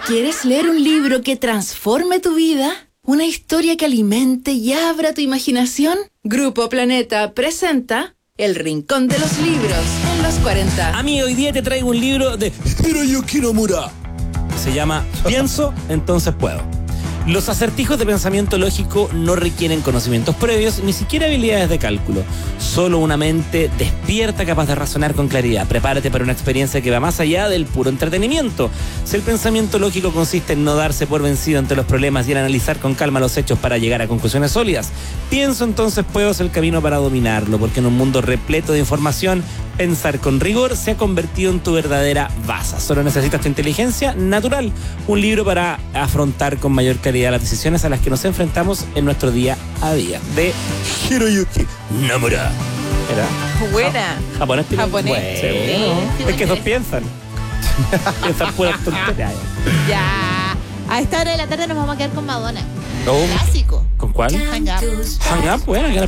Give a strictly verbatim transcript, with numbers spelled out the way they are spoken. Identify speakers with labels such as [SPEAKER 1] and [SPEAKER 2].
[SPEAKER 1] ¿Quieres leer un libro que transforme tu vida? ¿Una historia que alimente y abra tu imaginación? Grupo Planeta presenta El Rincón de los Libros en los cuarenta.
[SPEAKER 2] Amigo, hoy día te traigo un libro de Hiroyuki Nomura. Se llama Pienso, entonces puedo. Los acertijos de pensamiento lógico no requieren conocimientos previos, ni siquiera habilidades de cálculo. Solo una mente despierta capaz de razonar con claridad. Prepárate para una experiencia que va más allá del puro entretenimiento. Si el pensamiento lógico consiste en no darse por vencido ante los problemas y en analizar con calma los hechos para llegar a conclusiones sólidas, Pienso, entonces puedo es el camino para dominarlo, porque en un mundo repleto de información, pensar con rigor se ha convertido en tu verdadera base. Solo necesitas tu inteligencia natural. Un libro para afrontar con mayor calidad las decisiones a las que nos enfrentamos en nuestro día a día. De Hiroyuki Nomura.
[SPEAKER 3] Era buena.
[SPEAKER 2] Ja- japonés.
[SPEAKER 3] Japonés.
[SPEAKER 2] Bueno,
[SPEAKER 3] Sí,
[SPEAKER 2] es que esos piensan. Piensan puras tonterías.
[SPEAKER 3] Ya. A esta hora de la tarde nos vamos a quedar con Madonna.
[SPEAKER 2] Oh.
[SPEAKER 3] Clásico.
[SPEAKER 2] ¿Con cuál?
[SPEAKER 3] Hang Up.
[SPEAKER 2] Hang Up, buena.